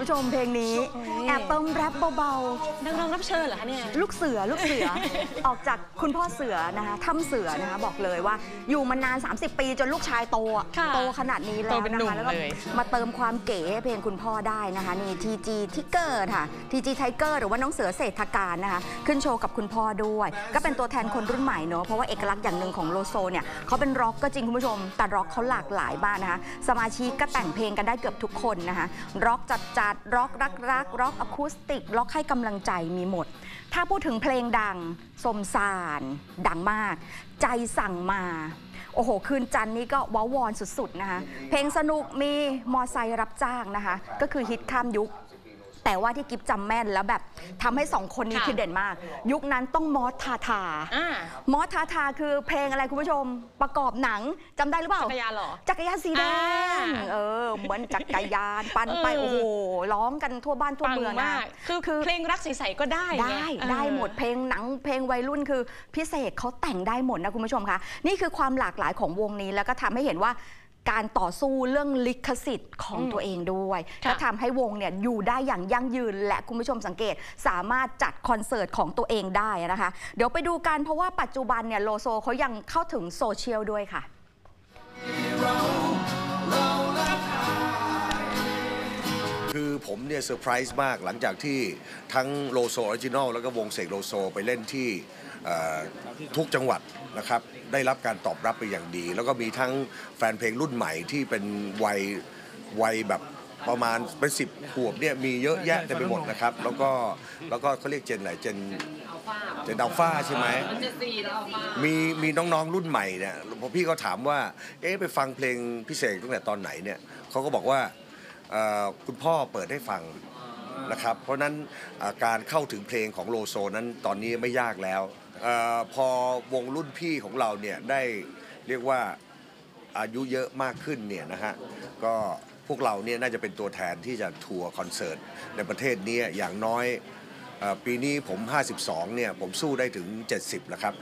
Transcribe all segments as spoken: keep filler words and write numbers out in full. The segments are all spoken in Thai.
ผู้ชมเพลงนี้แอบเติมแรปเบาๆนักร้องรับเชิญเหรอคะเนี่ยลูกเสือลูกเสือ ออกจากคุณพ่อเสือนะคะถ้ำเสือนะคะบอกเลยว่าอยู่มานานสามสิบปีจนลูกชายโตโตขนาดนี้แล้วนะคะแล้วก็มาเติมความเก๋เพลงคุณพ่อได้นะคะนี่ ที จี Tiger ค่ะ ที จี Tiger หรือว่าน้องเสือเศรษฐการนะคะขึ้นโชว์กับคุณพ่อด้วยก็เป็นตัวแทนคนรุ่นใหม่เนอะเพราะว่าเอกลักษณ์อย่างหนึ่งของโลโซเนี่ยเขาเป็นร็อกก็จริงคุณผู้ชมแต่ร็อกเขาหลากหลายบ้างนะคะสมาชิกก็แต่งเพลงกันได้เกือบทุกคนนะคะร็อกจัดจัดร็อกรักรักร็อกอะคูสติกร็อกให้กำลังใจมีหมดถ้าพูดถึงเพลงดังสมสารดังมากใจสั่งมาโอ้โหคืนจันนี้ก็ว้าวอนสุดๆนะคะเพลงสนุกมีมอไซค์รับจ้างนะคะก็คือฮิตข้ามยุคแต่ว่าที่กิฟจำแม่นแล้วแบบทำให้สองคนนี้คือเด่นมากยุคนั้นต้องมอสทาทามอสทาทาคือเพลงอะไรคุณผู้ชมประกอบหนังจำได้หรือเปล่าจักรยานหรอจักรยานสีแดงเออเหมือนจักรยานปั่นไปโอ้โหร้องกันทั่วบ้านทั่วเมืองนะคือคือเพลงรักใสๆก็ได้ได้ได้หมดเพลงหนังเพลงวัยรุ่นคือพิเศษเขาแต่งได้หมดนะคุณผู้ชมคะนี่คือความหลากหลายของวงนี้แล้วก็ทำให้เห็นว่าการต่อสู้เรื่องลิขสิทธิ์ของตัวเองด้วยก็ทำให้วงเนี่ยอยู่ได้อย่างยั่งยืนและคุณผู้ชมสังเกตสามารถจัดคอนเสิร์ตของตัวเองได้นะคะเดี๋ยวไปดูกันเพราะว่าปัจจุบันเนี่ยโลโซเขายังเข้าถึงโซเชียลด้วยค่ะคือผมเนี่ยเซอร์ไพรส์มากหลังจากที่ทั้งโลโซออริจินอลแล้วก็วงเสกโลโซไปเล่นที่ทุกจังหวัดนะครับได้รับการตอบรับไปอย่างดีแล้วก็มีทั้งแฟนเพลงรุ่นใหม่ที่เป็นวัยวัยแบบประมาณเป็นสิบขวบเนี่ยมีเยอะแยะเต็มไปหมดนะครับแล้วก็แล้วก็เขาเรียกเจนอะไรเจนเจนอัลฟาใช่ไหมมีมีน้องๆรุ่นใหม่เนี่ยพอพี่เขาถามว่าเอ๊ะไปฟังเพลงพิเศษตั้งแต่ตอนไหนเนี่ยเขาก็บอกว่าคุณพ่อเปิดให้ฟังนะครับเพราะนั้นการเข้าถึงเพลงของโลโซนั้นตอนนี้ไม่ยากแล้วอพอวงรุ่นพี่ของเราเนี่ยได้เรียกว่าอายุเยอะมากขึ้นเนี่ยนะฮะก็พวกเราเนี่ยน่าจะเป็นตัวแทนที่จะทัวร์คอนเสิร์ตในประเทศนี้อย่างน้อยปีนี้ผมห้าสิบสองเนี่ยผมสู้ได้ถึงเจ็ดสิบแล้วครับ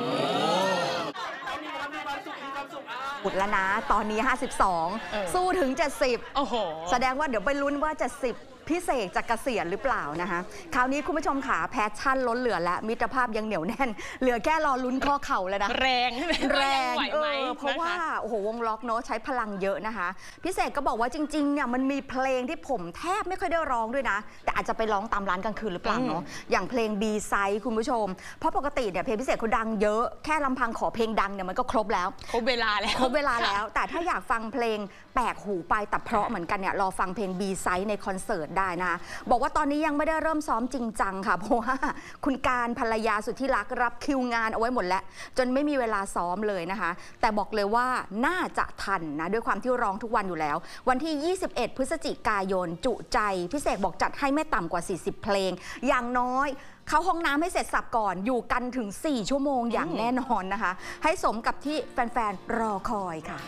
หมดแล้วนะตอนนี้ห้าสิบสองสู้ถึงเจ็ดสิบโอ้โหแสดงว่าเดี๋ยวไปลุ้นว่าเจ็ดสิบพิเศษจะเกษียณหรือเปล่านะคะคราวนี้คุณผู้ชมขาแพชชั่นล้นเหลือและมิตรภาพยังเหนียวแน่นเหลือแค่รอลุ้นข้อเข่าแล้วนะแรงแรงเออเพราะว่าโอ้โหวงล็อกเนาะใช้พลังเยอะนะคะพิเศษก็บอกว่าจริงๆเนี่ยมันมีเพลงที่ผมแทบไม่ค่อยได้ร้องด้วยนะแต่อาจจะไปร้องตามร้านกลางคืนหรือเปล่าเนาะอย่างเพลง บี ไซด์ คุณผู้ชมเพราะปกติเนี่ยเพลงพิเศษเขาดังเยอะแค่ลำพังขอเพลงดังเนี่ยมันก็ครบแล้วครบเวลาแล้วครบเวลาแล้วแต่ถ้าอยากฟังเพลงแปลกหูไปแต่เพราะเหมือนกันเนี่ยรอฟังเพลง บี ไซด์ ในคอนเสิร์ตได้นะบอกว่าตอนนี้ยังไม่ได้เริ่มซ้อมจริงจังค่ะเพราะว่าคุณการภรรยาสุดที่รักรับคิวงานเอาไว้หมดแล้วจนไม่มีเวลาซ้อมเลยนะคะแต่บอกเลยว่าน่าจะทันนะด้วยความที่ร้องทุกวันอยู่แล้ววันที่ยี่สิบเอ็ดพฤศจิกายนจุใจพิเศษบอกจัดให้ไม่ต่ำกว่าสี่สิบเพลงอย่างน้อยเข้าห้องน้ำให้เสร็จสับก่อนอยู่กันถึงสี่ชั่วโมงอย่างแน่นอนนะคะให้สมกับที่แฟนๆรอคอยค่ะ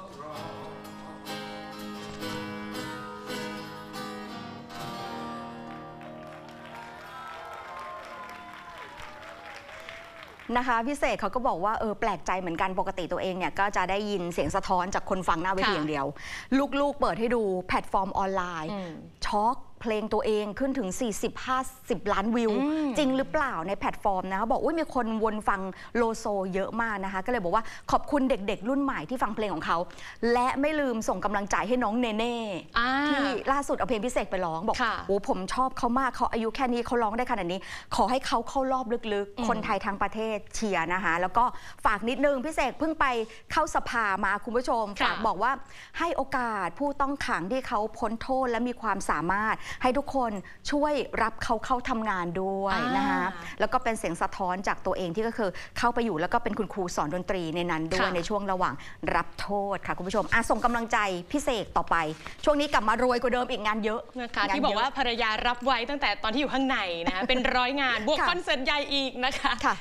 นะคะพิเศษเขาก็บอกว่าเออแปลกใจเหมือนกันปกติตัวเองเนี่ยก็จะได้ยินเสียงสะท้อนจากคนฟังหน้าเวทีอย่างเดียวลูกๆเปิดให้ดูแพลตฟอร์มออนไลน์ช็อกเพลงตัวเองขึ้นถึง สี่สิบห้าสิบ ล้านวิวจริงหรือเปล่าในแพลตฟอร์มนะคะบอกว่ามีคนวนฟังโลโซเยอะมากนะคะก็เลยบอกว่าขอบคุณเด็กๆรุ่นใหม่ที่ฟังเพลงของเขาและไม่ลืมส่งกำลังใจให้น้องเนเน่ที่ล่าสุดเอาเพลงพิเศษไปร้องบอกโอ้ผมชอบเขามากเขาอายุแค่นี้เขาร้องได้ขนาดนี้ขอให้เขาเข้ารอบลึกๆคนไทยทั้งประเทศเชียร์นะคะแล้วก็ฝากนิดนึงพิเศษเพิ่งไปเข้าสภามาคุณผู้ชมฝากบอกว่าให้โอกาสผู้ต้องขังที่เขาพ้นโทษและมีความสามารถให้ทุกคนช่วยรับเขาเข้าทำงานด้วยนะคะแล้วก็เป็นเสียงสะท้อนจากตัวเองที่ก็คือเข้าไปอยู่แล้วก็เป็นคุณครูสอนดนตรีในนั้นด้วยในช่วงระหว่างรับโทษค่ะคุณผู้ชมส่งกำลังใจพิเศษต่อไปช่วงนี้กลับมารวยกว่าเดิมอีกงานเยอะนะคะที่บอกว่าภรรยารับไว้ตั้งแต่ตอนที่อยู่ข้างในนะคะเป็นร้อยงานบวกคอนเสิร์ตใหญ่อีกนะคะ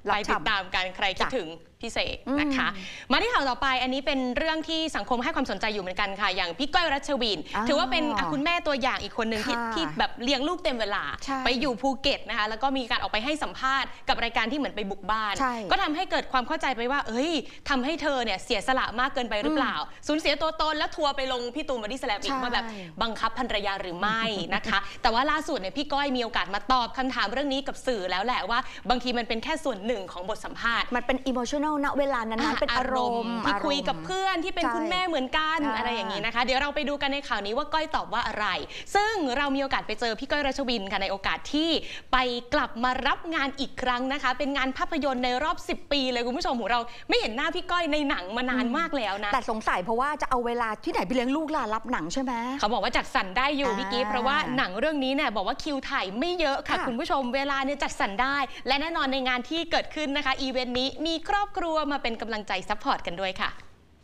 ไปติดตามกันใครคิดถึงพี่เสกนะคะมาที่ข่าวต่อไปอันนี้เป็นเรื่องที่สังคมให้ความสนใจอยู่เหมือนกันค่ะอย่างพี่ก้อยรัชวินถือว่าเป็นคุณแม่ตัวอย่างอีกคนหนึ่งที่ที่แบบเลี้ยงลูกเต็มเวลาไปอยู่ภูเก็ตนะคะแล้วก็มีการออกไปให้สัมภาษณ์กับรายการที่เหมือนไปบุกบ้านก็ทำให้เกิดความเข้าใจไปว่าเอ้ยทำให้เธอเนี่ยเสียสละมากเกินไปหรือเปล่าสูญเสียตัวตนแล้วทัวร์ไปลงพี่ตูนบอดี้สแลมอีกว่าแบบบังคับภรรยาหรือไม่นะคะแต่ว่าล่าสุดเนี่ยพี่ก้อยมีโอกาสมาตอบคำถามเรื่องนี้กับสื่อแล้วแหละว่าบางทีมันเป็นแค่ส่วนหนึ่งของบทสัมภาษณ์มันเป็นอิโมชันแนลณเวลานั้นเป็นอารมณ์ที่คุยกับเพื่อนที่เป็นคุณแม่เหมือนกันอะไรอย่างนี้นะคะเดี๋ยวเราไปดูกันในข่าวนี้ว่าก้อยตอบว่าอะไรซึ่งเรามีโอกาสไปเจอพี่ก้อยรัชวินค่ะในโอกาสที่ไปกลับมารับงานอีกครั้งนะคะเป็นงานภาพยนตร์ในรอบสิบปีเลยคุณผู้ชมของเราไม่เห็นหน้าพี่ก้อยในหนังมานานมากแล้วนะแต่สงสัยเพราะว่าจะเอาเวลาที่ไหนไปเลี้ยงลูกล่ะรับหนังใช่ไหมเขาบอกว่าจัดสรรได้อยู่พี่กิ๊ฟเพราะว่าหนังเรื่องนี้เนี่ยบอกว่าคิวถ่ายไม่เยอะค่ะคุณผู้ชมเวลาเนี่ยจัดสรรได้และแน่นอนในงานที่เกิดขึ้นนะคะอีเวนต์นี้มีครอบครัวมาเป็นกำลังใจซัพพอร์ตกันด้วยค่ะ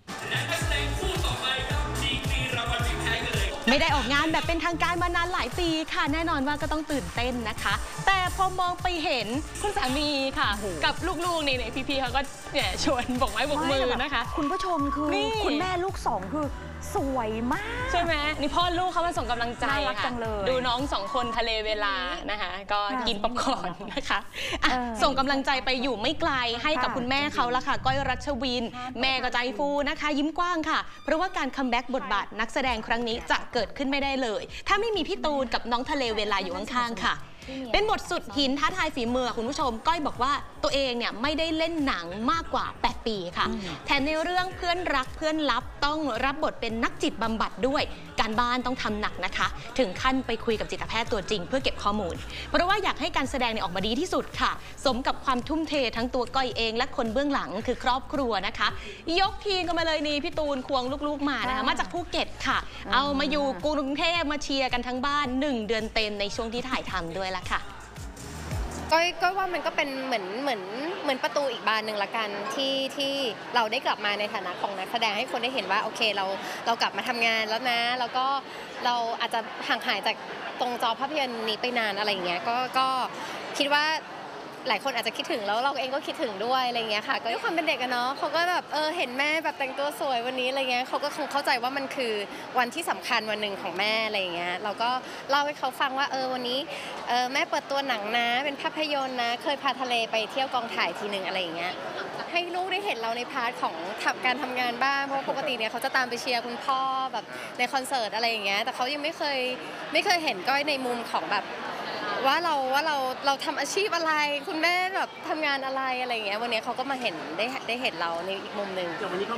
ไม่ได้ออกงานแบบเป็นทางการมานานหลายปีค่ะแน่นอนว่าก็ต้องตื่นเต้นนะคะแต่พอมองไปเห็นคุณสามีค่ะกับลูกๆนี่พี่ๆเขาก็เนี่ยชวนบอกไม้บอกมือนะคะคุณผู้ชมคือคุณแม่ลูกสองคือสวยมากใช่ไหมนี่พ่อลูกเขามาส่งกำลังใจค่ะดูน้องสองคนทะเลเวลานะคะก็กินป๊อปคอร์นนะคะส่งกำลังใจไปอยู่ไม่ไกลให้กับคุณแม่เขาละค่ะก้อยรัชวินแม่ก็ใจฟูนะคะยิ้มกว้างค่ะเพราะว่าการคัมแบ็กบทบาทนักแสดงครั้งนี้จะเกิดขึ้นไม่ได้เลยถ้าไม่มีพี่ตูนกับน้องทะเลเวลาอยู่ข้างๆค่ะเป็นบทสุดหินท้าทายฝีมือคุณผู้ชมก้อยบอกว่าตัวเองเนี่ยไม่ได้เล่นหนังมากกว่าแปดปีค่ะแถมในเรื่องเพื่อนรักเพื่อนลับต้องรับบทเป็นนักจิตบำบัดด้วยการบ้านต้องทำหนักนะคะถึงขั้นไปคุยกับจิตแพทย์ตัวจริงเพื่อเก็บข้อมูลเพราะว่าอยากให้การแสดงเนี่ยออกมาดีที่สุดค่ะสมกับความทุ่มเททั้งตัวก้อยเองและคนเบื้องหลังคือครอบครัวนะคะยกทีมกันมาเลยนี่พี่ตูนควงลูกๆมานะคะมาจากภูเก็ตค่ะเอามาอยู่กรุงเทพมาเชียร์กันทั้งบ้านหนึ่งเดือนเต็มในช่วงที่ถ่ายทำด้วยละค่ะก็ก็ว่ามันก็เป็นเหมือนเหมือนเหมือนประตูอีกบานหนึ่งละกันที่ที่เราได้กลับมาในฐานะของนักแสดงให้คนได้เห็นว่าโอเคเราเรากลับมาทำงานแล้วนะแล้วก็เราอาจจะห่างหายจากตรงจอภาพยนตร์นี้ไปนานอะไรอย่างเงี้ยก็ก็คิดว่าหลายคนอาจจะคิดถึงแล้วเราเองก็คิดถึงด้วยอะไรเงี้ยค่ะก็ด้วยความเป็นเด็กอะเนาะเขาก็แบบเออเห็นแม่แบบแต่งตัวสวยวันนี้อะไรเงี้ยเขาก็คงเข้าใจว่ามันคือวันที่สำคัญวันหนึ่งของแม่อะไรเงี้ยเราก็เล่าให้เขาฟังว่าเออวันนี้เออแม่เปิดตัวหนังนะเป็นภาพยนตร์นะเคยพาทะเลไปเที่ยวกองถ่ายทีนึงอะไรอย่างเงี้ยให้ลูกได้เห็นเราในพาร์ทของการทำงานบ้างเพราะปกติเนี่ยเขาจะตามไปเชียร์คุณพ่อแบบในคอนเสิร์ตอะไรอย่างเงี้ยแต่เขายังไม่เคยไม่เคยเห็นก้อยในมุมของแบบว่าเราว่าเราเราทำอาชีพอะไรคุณแม่แบบทำงานอะไรอะไรอย่างเงี้ยวันนี้เขาก็มาเห็นได้ได้เห็นเราในอีกมุมหนึ่ง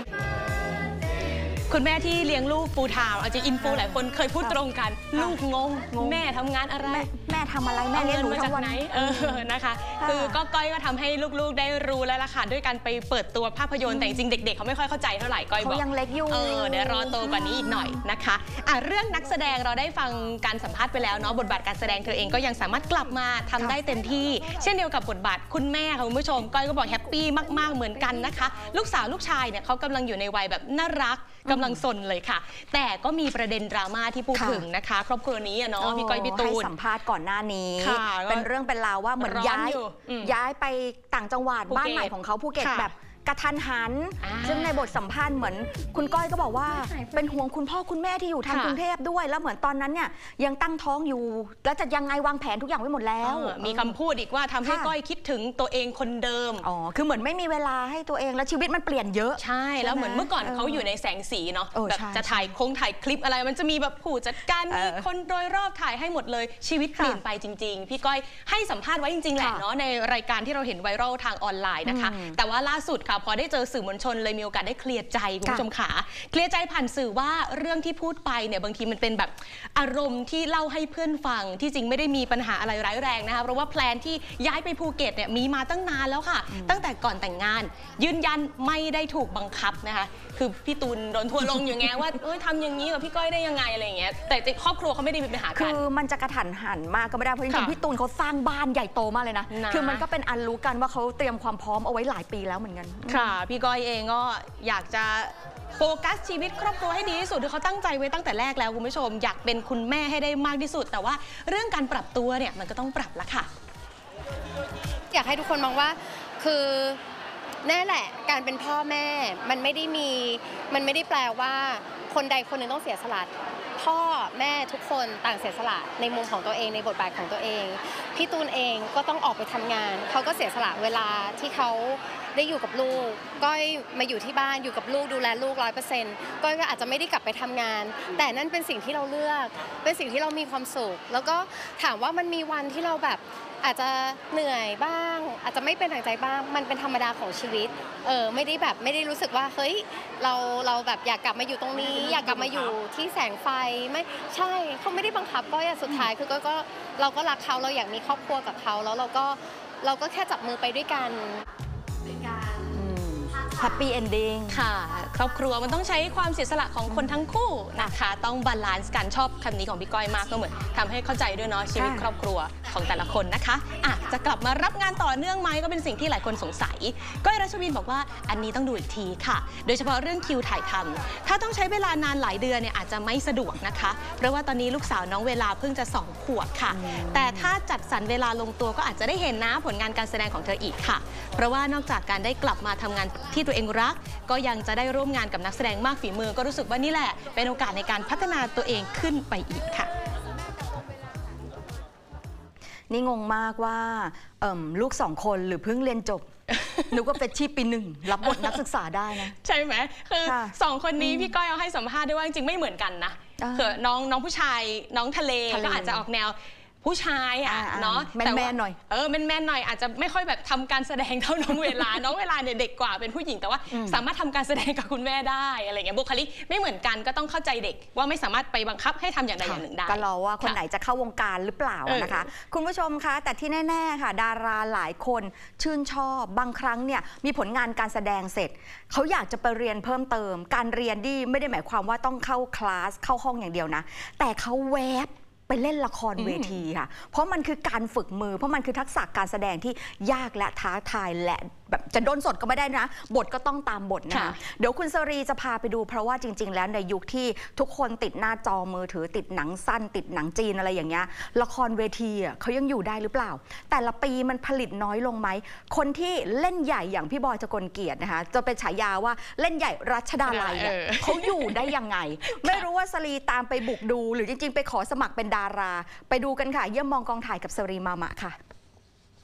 คุณแม่ที่เลี้ยงลูกฟูลไทม์เอาจริงอินฟูหลายคนเคยพูดตรงกันลูกงงแม่ทำงานอะไรแม่ทำอะไรแม่เลี้ยงหนูทั้งวันเออนะคะคือก็ก้อยก็ทำให้ลูกๆได้รู้แล้วล่ะค่ะด้วยการไปเปิดตัวภาพยนตร์แต่จริงเด็กๆเขาไม่ค่อยเข้าใจเท่าไหร่ก้อยบอกเขายังเล็กอยู่เออเดี๋ยวรอโตกว่านี้อีกหน่อยนะคะอ่ะเรื่องนักแสดงเราได้ฟังการสัมภาษณ์ไปแล้วเนาะบทบาทการแสดงเธอเองก็ยังสามารถกลับมาทำได้เต็มที่เช่นเดียวกับบทบาทคุณแม่ค่ะคุณผู้ชมก้อยก็บอกแฮปปี้มากๆเหมือนกันนะคะลูกสาวลูกชายเนี่ยเขากำลังอยู่ในวัยแบบน่ารักกำลังซนเลยค่ะแต่ก็มีประเด็นดราม่าที่พูดถึงนะคะครอบครัวนี้เนาะพี่ก้อยพี่ตูนให้สัมภาษณ์ก่อนหน้านี้เป็นเรื่องเป็นราวว่าเหมือนย้ายย้ายไปต่างจังหวัดบ้านใหม่ของเขาภูเก็ตแบบกระทันหันซึ่งในบทสัมภาษณ์เหมือนคุณก้อยก็บอกว่าเป็นห่วงคุณพ่อคุณแม่ที่อยู่ทางกรุงเทพด้วยแล้วเหมือนตอนนั้นเนี่ยยังตั้งท้องอยู่แล้วจะยังไงวางแผนทุกอย่างไว้หมดแล้วมีคำพูดอีกว่าทำให้ก้อยคิดถึงตัวเองคนเดิมอ๋อคือเหมือนไม่มีเวลาให้ตัวเองแล้วชีวิตมันเปลี่ยนเยอะใช่แล้วเหมือนเมื่อก่อนเขาอยู่ในแสงสีเนาะแบบจะถ่ายโค้งถ่ายคลิปอะไรมันจะมีแบบผู้จัดการมีคนโดยรอบถ่ายให้หมดเลยชีวิตเปลี่ยนไปจริงๆพี่ก้อยให้สัมภาษณ์ไว้จริงๆแหละเนาะในรายการที่เราเห็นไวรัลทางออนไลน์นะคะแต่ว่าล่าสุดค่ะพอได้เจอสื่อมวลชนเลยมีโอกาสได้เคลียร์ใจคุณผู้ชมขาเคลียร์ใจผ่านสื่อว่าเรื่องที่พูดไปเนี่ยบางทีมันเป็นแบบอารมณ์ที่เล่าให้เพื่อนฟังที่จริงไม่ได้มีปัญหาอะไรร้ายแรงนะคะเพราะว่าแพลนที่ย้ายไปภูเก็ตเนี่ยมีมาตั้งนานแล้วค่ะตั้งแต่ก่อนแต่งงานยืนยันไม่ได้ถูกบังคับนะคะคือพี่ตูนโดนทัวร์ลงอยู่ไงว่าเอ้ยทำอย่างนี้กับพี่ก้อยได้ยังไงอะไรอย่างเงี้ยแต่ครอบครัวเขาไม่ได้มีปัญหากันคือมันจะกระทันหันมากก็ไม่ได้เพราะจริงๆพี่ตูนเขาสร้างบ้านใหญ่โตมากเลยนะคือมันก็เป็นอันรู้กันว่าเขาเตรียมความพร้อมเอาไว้หลายปีแล้วเหมือนกันค่ะพี่ก้อยเองก็อยากจะโฟกัสชีวิตครอบครัวให้ดีที่สุดที่เขาตั้งใจไว้ตั้งแต่แรกแล้วคุณผู้ชมอยากเป็นคุณแม่ให้ได้มากที่สุดแต่ว่าเรื่องการปรับตัวเนี่ยมันก็ต้องปรับละค่ะอยากให้ทุกคนมองว่าคคือแน่แหละการเป็นพ่อแม่มันไม่ได้มีมันไม่ได้แปลว่าคนใดคนหนึ่งต้องเสียสละพ่อแม่ทุกคนต่างเสียสละในมุมของตัวเองในบทบาทของตัวเองพี่ตูนเองก็ต้องออกไปทำงานเขาก็เสียสละเวลาที่เขาได้อยู่กับลูกก้อยมาอยู่ที่บ้านอยู่กับลูกดูแลลูกร้อยเปอร์เซ็นต์ก้อยก็อาจจะไม่ได้กลับไปทำงานแต่นั่นเป็นสิ่งที่เราเลือกเป็นสิ่งที่เรามีความสุขแล้วก็ถามว่ามันมีวันที่เราแบบอาจจะเหนื่อยบ้างอาจจะไม่เป็นดั่งใจบ้างมันเป็นธรรมดาของชีวิตเออไม่ได้แบบไม่ได้รู้สึกว่าเฮ้ยเราเราแบบอยากกลับมาอยู่ตรงนี้อยากกลับมาอยู่ที่แสงไฟไม่ใช่เขาไม่ได้บังคับก้อยสุดท้ายคือก้อยก็เราก็รักเขาเราอยากมีครอบครัวกับเขาแล้วเราก็เราก็แค่จับมือไปด้วยกันเป็นการแฮปปี้เอนดิ้งค่ะครอบครัวมันต้องใช้ความเสียสละของคนทั้งคู่นะคะต้องบาลานซ์กันชอบคำนี้ของพี่ก้อยมากก็เหมือนทำให้เข้าใจด้วยเนาะชีวิตครอบครัวของแต่ละคนนะคะอ่ะจะกลับมารับงานต่อเนื่องไหมก็เป็นสิ่งที่หลายคนสงสัยก้อยรัชวินบอกว่าอันนี้ต้องดูอีกทีค่ะโดยเฉพาะเรื่องคิวถ่ายทำถ้าต้องใช้เวลานานหลายเดือนเนี่ยอาจจะไม่สะดวกนะคะเพราะว่าตอนนี้ลูกสาวน้องเวลาเพิ่งจะสองขวบค่ะแต่ถ้าจัดสรรเวลาลงตัวก็อาจจะได้เห็นนะผลงานการแสดงของเธออีกค่ะเพราะว่านอกจากการได้กลับมาทำงานที่ตัวเองรักก็ยังจะได้ร่วมงานกับนักแสดงมากฝีมือก็รู้สึกว่านี่แหละเป็นโอกาสในการพัฒนาตัวเองขึ้นไปอีกค่ะนี่งงมากว่าลูกสองคนหรือเพิ่งเรียนจบ นึกว่าเป็นชีพปีหนึ่งรับบทนักศึกษาได้นะใช่ไหมคือสองคนนี้พี่ก้อยเอาให้สัมภาษณ์ด้วยว่าจริงๆไม่เหมือนกันนะคือน้องน้องผู้ชายน้องทะเลก็อาจจะออกแนวผู้ชายอ่ะเนาะแมนแมนหน่อยเออแมนแมนหน่อยอาจจะไม่ค่อยแบบทำการแสดงเท่าน้องเวลา น้องเวลาเนี่ยเด็กกว่าเป็นผู้หญิงแต่ว่าสามารถทำการแสดงกับคุณแม่ได้อะไรเงี้ยบุคลิกไม่เหมือนกันก็ต้องเข้าใจเด็กว่าไม่สามารถไปบังคับให้ทำอย่างใดอย่างหนึ่งได้ก็รอว่าคนไหนจะเข้าวงการหรือเปล่านะคะคุณผู้ชมคะแต่ที่แน่ๆค่ะดาราหลายคนชื่นชอบบางครั้งเนี่ยมีผลงานการแสดงเสร็จเขาอยากจะไปเรียนเพิ่มเติมการเรียนดีไม่ได้หมายความว่าต้องเข้าคลาสเข้าห้องอย่างเดียวนะแต่เขาแวบไปเล่นละครเวทีค่ะเพราะมันคือการฝึกมือเพราะมันคือทักษะการแสดงที่ยากและท้าทายและแบบจะโดนสดก็ไม่ได้นะบทก็ต้องตามบทนะคะเดี๋ยวคุณสรีจะพาไปดูเพราะว่าจริงๆแล้วในยุคที่ทุกคนติดหน้าจอมือถือติดหนังสั้นติดหนังจีนอะไรอย่างเงี้ยละครเวทีอ่ะเขายังอยู่ได้หรือเปล่าแต่ละปีมันผลิตน้อยลงไหมคนที่เล่นใหญ่อย่างพี่บอยสกลเกียรตินะคะจะเป็นฉายาว่าเล่นใหญ่รัชดาลัยเนี่ยเขาอยู่ได้ยังไงไม่รู้ว่าสรีตามไปบุกดูหรือจริงๆไปขอสมัครเป็นดาราไปดูกันค่ะเยี่ยมมองกองถ่ายกับสรีมามะค่ะ